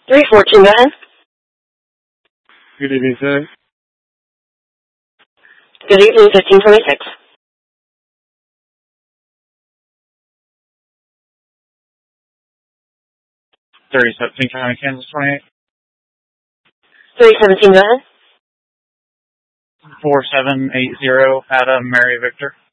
314, go ahead. Good evening, sir. Good evening, 1526. County, Kansas 28. 317, go ahead. 4780 Adam Mary Victor.